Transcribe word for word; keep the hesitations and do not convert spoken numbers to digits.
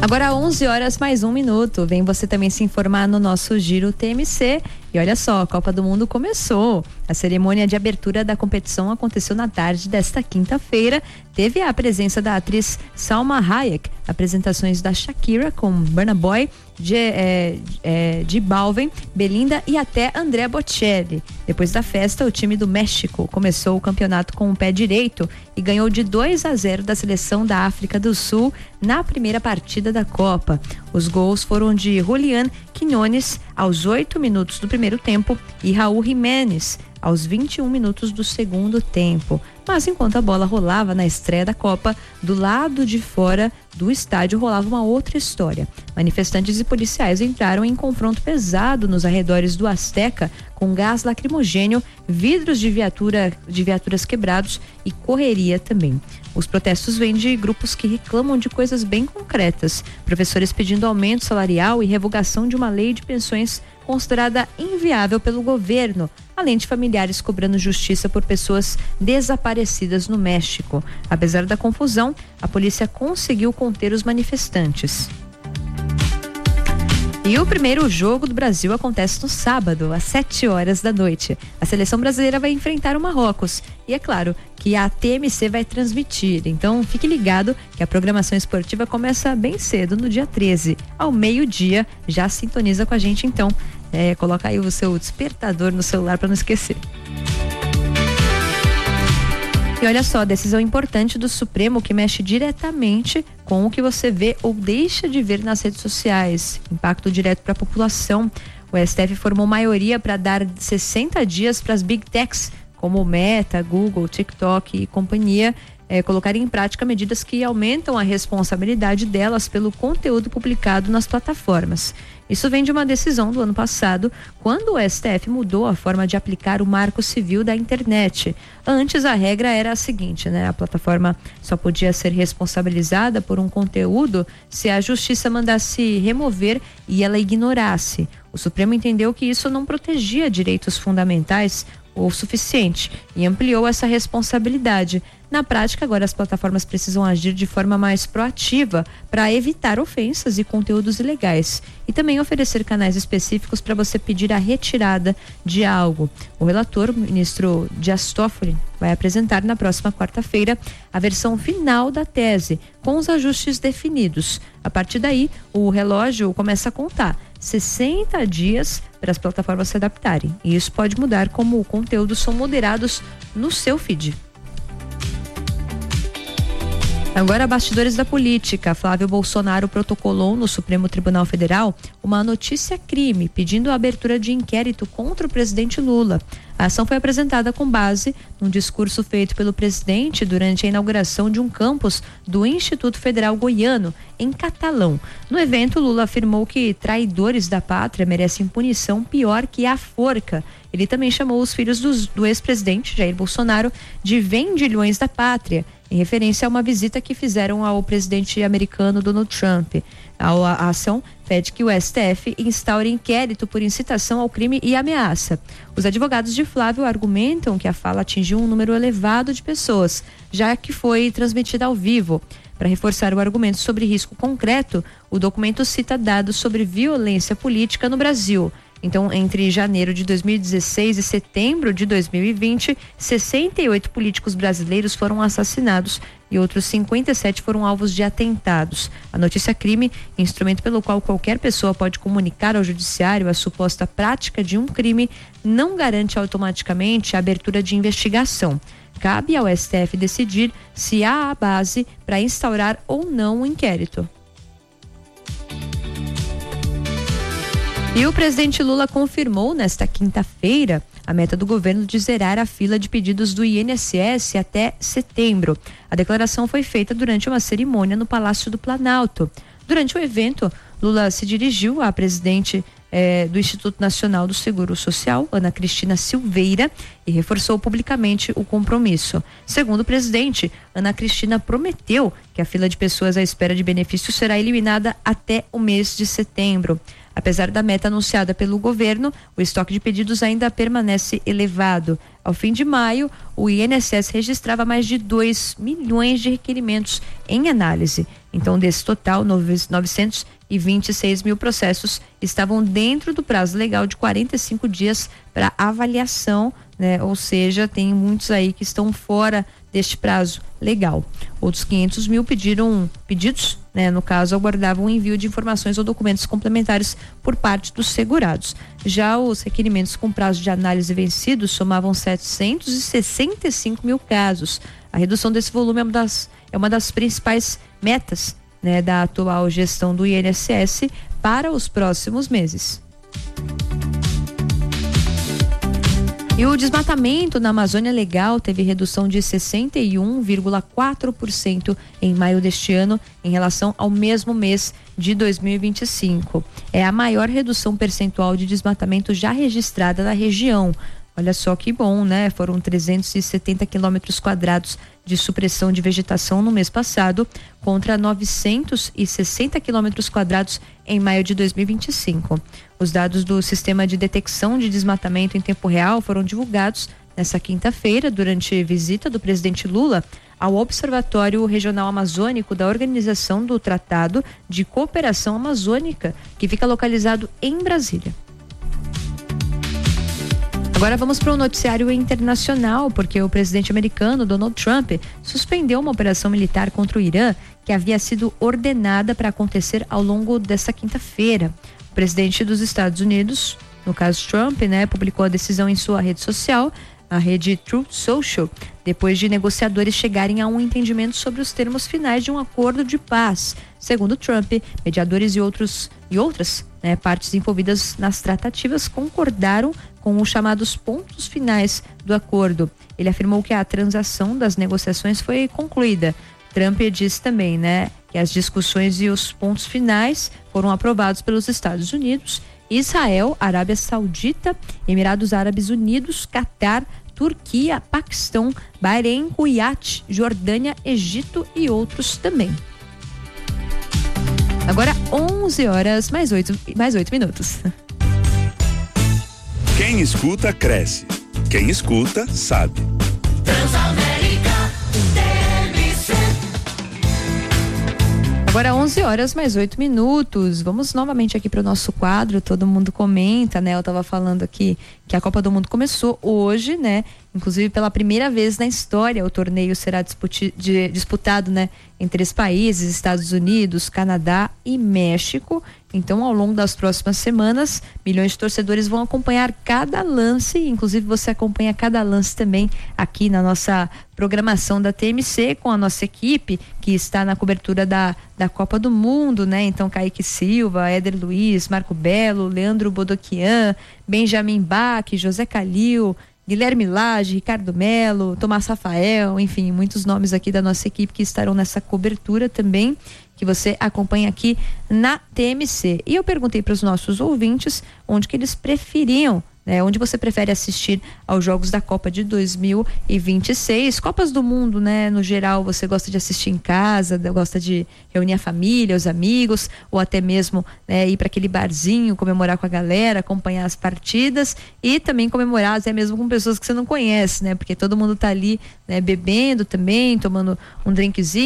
Agora onze horas mais um minuto. Vem você também se informar no nosso Giro T M C. E olha só, a Copa do Mundo começou. A cerimônia de abertura da competição aconteceu na tarde desta quinta-feira. Teve a presença da atriz Salma Hayek, apresentações da Shakira com Burna Boy, de, é, é, de Balvin, Belinda e até Andrea Bocelli. Depois da festa, o time do México começou o campeonato com o pé direito e ganhou de dois a zero da seleção da África do Sul na primeira partida da Copa. Os gols foram de Julián Quiñones aos oito minutos do primeiro tempo e Raúl Jiménez aos vinte e um minutos do segundo tempo. Mas enquanto a bola rolava na estreia da Copa, do lado de fora do estádio rolava uma outra história. Manifestantes e policiais entraram em confronto pesado nos arredores do Azteca com gás lacrimogênio, vidros de viatura, de viaturas quebrados e correria também. Os protestos vêm de grupos que reclamam de coisas bem concretas. Professores pedindo aumento salarial e revogação de uma lei de pensões considerada inviável pelo governo, além de familiares cobrando justiça por pessoas desaparecidas no México. Apesar da confusão, a polícia conseguiu conter os manifestantes. E o primeiro jogo do Brasil acontece no sábado, às sete horas da noite. A seleção brasileira vai enfrentar o Marrocos. E é claro que a T M C vai transmitir. Então fique ligado que a programação esportiva começa bem cedo, no dia treze, ao meio-dia. Já sintoniza com a gente então. É, coloca aí o seu despertador no celular para não esquecer. E olha só, decisão importante do Supremo que mexe diretamente com o que você vê ou deixa de ver nas redes sociais. Impacto direto para a população. O S T F formou maioria para dar sessenta dias para as Big Techs, como Meta, Google, TikTok e companhia, é, colocarem em prática medidas que aumentam a responsabilidade delas pelo conteúdo publicado nas plataformas. Isso vem de uma decisão do ano passado, quando o S T F mudou a forma de aplicar o Marco Civil da internet. Antes a regra era a seguinte, né? A plataforma só podia ser responsabilizada por um conteúdo se a justiça mandasse remover e ela ignorasse. O Supremo entendeu que isso não protegia direitos fundamentais o suficiente e ampliou essa responsabilidade. Na prática, agora as plataformas precisam agir de forma mais proativa para evitar ofensas e conteúdos ilegais e também oferecer canais específicos para você pedir a retirada de algo. O relator, o ministro Dias Toffoli, vai apresentar na próxima quarta-feira a versão final da tese, com os ajustes definidos. A partir daí, o relógio começa a contar sessenta dias para as plataformas se adaptarem. E isso pode mudar como o conteúdo são moderados no seu feed. Agora, bastidores da política. Flávio Bolsonaro protocolou no Supremo Tribunal Federal uma notícia-crime pedindo a abertura de inquérito contra o presidente Lula. A ação foi apresentada com base num discurso feito pelo presidente durante a inauguração de um campus do Instituto Federal Goiano, em Catalão. No evento, Lula afirmou que traidores da pátria merecem punição pior que a forca. Ele também chamou os filhos dos, do ex-presidente Jair Bolsonaro de vendilhões da pátria, em referência a uma visita que fizeram ao presidente americano Donald Trump. A, a ação pede que o S T F instaure inquérito por incitação ao crime e ameaça. Os advogados de Flávio argumentam que a fala atingiu um número elevado de pessoas, já que foi transmitida ao vivo. Para reforçar o argumento sobre risco concreto, o documento cita dados sobre violência política no Brasil. Então, entre janeiro de dois mil e dezesseis e setembro de dois mil e vinte, sessenta e oito políticos brasileiros foram assassinados e outros cinquenta e sete foram alvos de atentados. A notícia-crime, instrumento pelo qual qualquer pessoa pode comunicar ao judiciário a suposta prática de um crime, não garante automaticamente a abertura de investigação. Cabe ao S T F decidir se há a base para instaurar ou não o inquérito. E o presidente Lula confirmou nesta quinta-feira a meta do governo de zerar a fila de pedidos do I N S S até setembro. A declaração foi feita durante uma cerimônia no Palácio do Planalto. Durante o evento, Lula se dirigiu à presidente eh, do Instituto Nacional do Seguro Social, Ana Cristina Silveira, e reforçou publicamente o compromisso. Segundo o presidente, Ana Cristina prometeu que a fila de pessoas à espera de benefícios será eliminada até o mês de setembro. Apesar da meta anunciada pelo governo, o estoque de pedidos ainda permanece elevado. Ao fim de maio, o I N S S registrava mais de dois milhões de requerimentos em análise. Então, desse total, novecentos e vinte e seis mil processos estavam dentro do prazo legal de quarenta e cinco dias para avaliação, né? Ou seja, tem muitos aí que estão fora deste prazo legal. Outros quinhentos mil pediram pedidos, né? No caso, aguardavam o envio de informações ou documentos complementares por parte dos segurados. Já os requerimentos com prazo de análise vencidos somavam setecentos e sessenta e cinco mil casos. A redução desse volume é uma das, é uma das principais metas, né, da atual gestão do I N S S para os próximos meses. E o desmatamento na Amazônia Legal teve redução de sessenta e um vírgula quatro por cento em maio deste ano em relação ao mesmo mês de dois mil e vinte e cinco. É a maior redução percentual de desmatamento já registrada na região. Olha só que bom, né? Foram trezentos e setenta quilômetros quadrados de supressão de vegetação no mês passado, contra novecentos e sessenta quilômetros quadrados em maio de dois mil e vinte e cinco. Os dados do Sistema de Detecção de Desmatamento em Tempo Real foram divulgados nesta quinta-feira, durante visita do presidente Lula ao Observatório Regional Amazônico da Organização do Tratado de Cooperação Amazônica, que fica localizado em Brasília. Agora vamos para o noticiário internacional, porque o presidente americano Donald Trump suspendeu uma operação militar contra o Irã que havia sido ordenada para acontecer ao longo desta quinta-feira. O presidente dos Estados Unidos, no caso Trump, né, publicou a decisão em sua rede social, a rede Truth Social, depois de negociadores chegarem a um entendimento sobre os termos finais de um acordo de paz. Segundo Trump, mediadores e outros e outras né, partes envolvidas nas tratativas concordaram com os chamados pontos finais do acordo. Ele afirmou que a transação das negociações foi concluída. Trump disse também, né, que as discussões e os pontos finais foram aprovados pelos Estados Unidos, Israel, Arábia Saudita, Emirados Árabes Unidos, Catar, Turquia, Paquistão, Bahrein, Kuwait, Jordânia, Egito e outros também. Agora onze horas mais oito mais oito minutos. Quem escuta, cresce. Quem escuta, sabe. Transamérica T M C. Agora onze horas mais oito minutos. Vamos novamente aqui para o nosso quadro. Todo mundo comenta, né? Eu estava falando aqui que a Copa do Mundo começou hoje, né? Inclusive pela primeira vez na história o torneio será disputi- de, disputado, né? Entre os países Estados Unidos, Canadá e México. Então, ao longo das próximas semanas, milhões de torcedores vão acompanhar cada lance, inclusive você acompanha cada lance também aqui na nossa programação da T M C, com a nossa equipe que está na cobertura da, da Copa do Mundo, né? Então, Kaique Silva, Éder Luiz, Marco Belo, Leandro Bodoquian, Benjamin Bach, José Calil, Guilherme Lage, Ricardo Melo, Tomás Rafael, enfim, muitos nomes aqui da nossa equipe que estarão nessa cobertura também, que você acompanha aqui na T M C. E eu perguntei para os nossos ouvintes onde que eles preferiam, né? Onde você prefere assistir aos jogos da Copa de dois mil e vinte e seis, Copas do Mundo, né? No geral, você gosta de assistir em casa, gosta de reunir a família, os amigos, ou até mesmo, né, ir para aquele barzinho, comemorar com a galera, acompanhar as partidas e também comemorar até mesmo com pessoas que você não conhece, né? Porque todo mundo tá ali, né, bebendo também, tomando um drinkzinho.